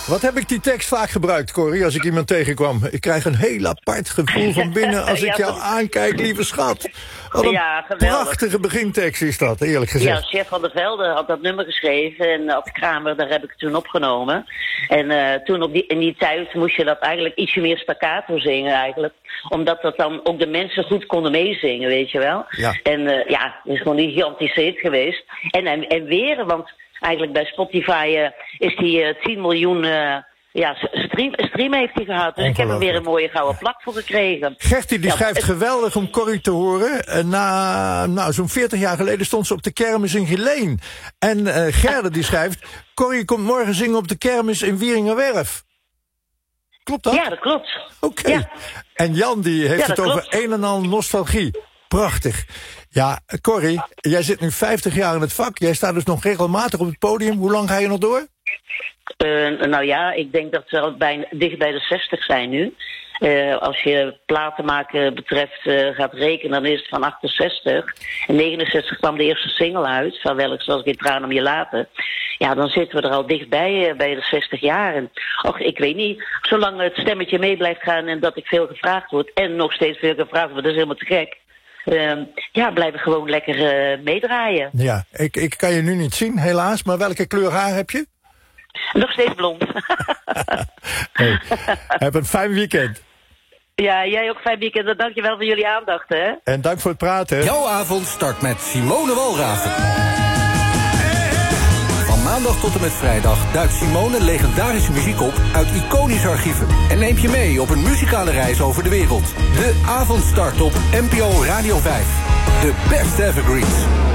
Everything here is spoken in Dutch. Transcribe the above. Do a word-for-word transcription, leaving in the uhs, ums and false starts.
Wat heb ik die tekst vaak gebruikt, Corrie, als ik iemand tegenkwam? Ik krijg een heel apart gevoel van binnen als ik Ja, jou aankijk, lieve schat. Wat een Ja, geweldig. prachtige begintekst is dat, eerlijk gezegd. Ja, Chef van der Velde had dat nummer geschreven en uh, op Kramer, daar heb ik het toen opgenomen. En uh, toen op die, in die tijd moest je dat eigenlijk ietsje meer staccato zingen eigenlijk. Omdat dat dan ook de mensen goed konden meezingen, weet je wel. Ja. En uh, ja, het is gewoon een gigantische hit geweest. En, en, en weer, want eigenlijk bij Spotify uh, is die uh, tien miljoen... Uh, Ja, stream, stream heeft hij gehad. Dus ik heb er weer een mooie gouden plak voor gekregen. Gertie die Ja, schrijft het... geweldig om Corrie te horen. Uh, na nou, zo'n veertig jaar geleden stond ze op de kermis in Geleen. En uh, Gerde die schrijft... Corrie komt morgen zingen op de kermis in Wieringerwerf. Klopt dat? Ja, dat klopt. Oké. Okay. Ja. En Jan die heeft Ja, het dat over klopt. een en al nostalgie. Prachtig. Ja, Corrie, jij zit nu vijftig jaar in het vak. Jij staat dus nog regelmatig op het podium. Hoe lang ga je nog door? Uh, nou ja, ik denk dat we al bijna dicht bij de zestig zijn nu. Uh, als je platen maken betreft uh, gaat rekenen, dan is het van achtenzestig. In negenenzestig kwam de eerste single uit, van welk zoals ik in Tranen om je laten. Ja, dan zitten we er al dichtbij uh, bij de zestig jaar. En, och, ik weet niet, zolang het stemmetje mee blijft gaan en dat ik veel gevraagd word, en nog steeds veel gevraagd wordt, dat is helemaal te gek. Uh, ja, blijven gewoon lekker uh, meedraaien. Ja, ik, ik kan je nu niet zien, helaas, maar welke kleur haar heb je? Nog steeds blond. Hey, heb een fijn weekend. Ja, jij ook fijn weekend. Dankjewel voor jullie aandacht, hè. En dank voor het praten. Jouw avond start met Simone Walraven. Van maandag tot en met vrijdag duikt Simone legendarische muziek op uit iconische archieven. En neemt je mee op een muzikale reis over de wereld. De avond start op N P O Radio vijf. De beste evergreens.